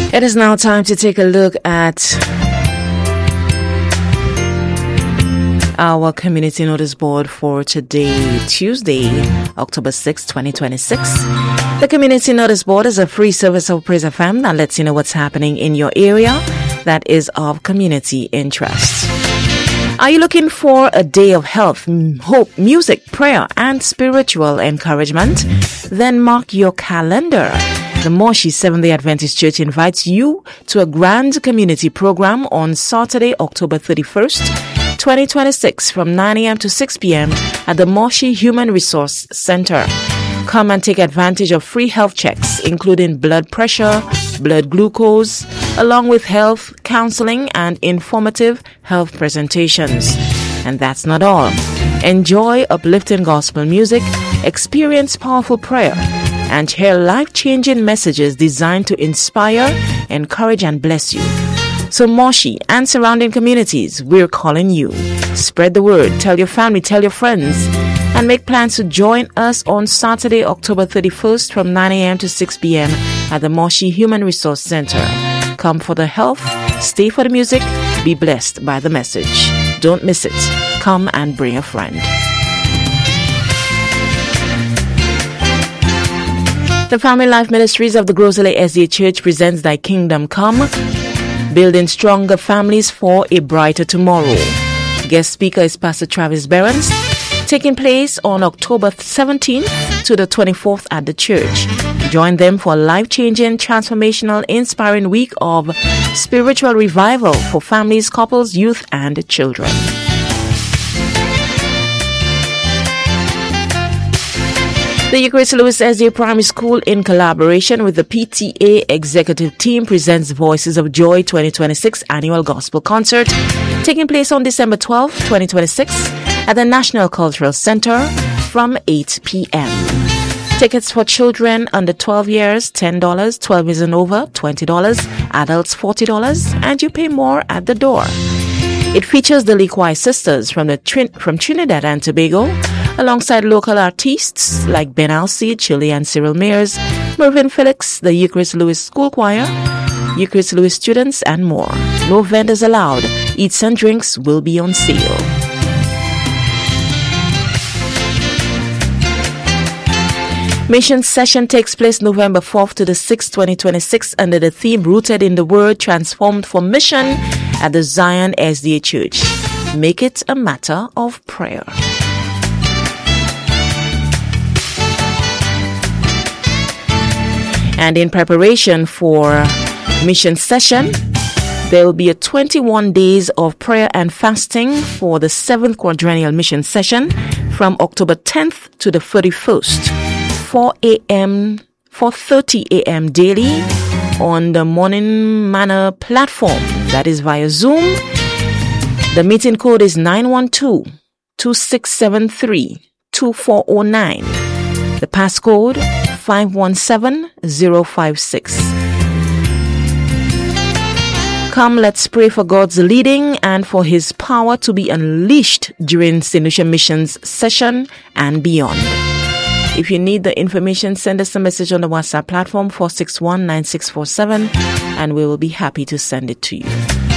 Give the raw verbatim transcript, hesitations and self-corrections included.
It is now time to take a look at our community notice board for today, Tuesday, October sixth, twenty twenty-six. The community notice board is a free service of Praise F M that lets you know what's happening in your area that is of community interest. Are you looking for a day of health, hope, music, prayer, and spiritual encouragement? Then mark your calendar. The Moshi Seventh-day Adventist Church invites you to a grand community program on Saturday, October thirty-first, twenty twenty-six from nine a.m. to six p.m. at the Moshi Human Resource Center. Come and take advantage of free health checks, including blood pressure, blood glucose, along with health, counseling, and informative health presentations. And that's not all. Enjoy uplifting gospel music, experience powerful prayer, and hear life-changing messages designed to inspire, encourage, and bless you. So Moshi and surrounding communities, we're calling you. Spread the word, tell your family, tell your friends, and make plans to join us on Saturday, October thirty-first from nine a.m. to six p.m. at the Moshi Human Resource Center. Come for the health, stay for the music, be blessed by the message. Don't miss it. Come and bring a friend. The Family Life Ministries of the Groseley S D A Church presents Thy Kingdom Come, building stronger families for a brighter tomorrow. Guest speaker is Pastor Travis Behrens, taking place on October seventeenth to the twenty-fourth at the church. Join them for a life-changing, transformational, inspiring week of spiritual revival for families, couples, youth, and children. The Eucharist Lewis S D A Primary School, in collaboration with the P T A Executive Team, presents Voices of Joy twenty twenty-six Annual Gospel Concert, taking place on December twelfth, twenty twenty-six at the National Cultural Center from eight p.m. Tickets for children under twelve years, ten dollars, twelve years and over, twenty dollars, adults, forty dollars, and you pay more at the door. It features the Likwai Sisters from the Trin- from Trinidad and Tobago, alongside local artists like Ben Alcide, Chile and Cyril Mears, Mervyn Felix, the Eucharist Lewis School Choir, Eucharist Lewis students, and more. No vendors allowed. Eats and drinks will be on sale. Mission session takes place November fourth to the sixth, twenty twenty-six, under the theme Rooted in the Word, Transformed for Mission at the Zion S D A Church. Make it a matter of prayer. And in preparation for mission session, there will be a twenty-one days of prayer and fasting for the seventh quadrennial mission session from October tenth to the thirty-first. four a.m., four thirty a.m. daily on the Morning Manna platform. That is via Zoom. The meeting code is nine one two, two six seven three, two four zero nine. The passcode five one seven zero five six. Come, let's pray for God's leading and for His power to be unleashed during Saint Lucia Missions session and beyond. If you need the information, send us a message on the WhatsApp platform four six one, nine six four seven and we will be happy to send it to you.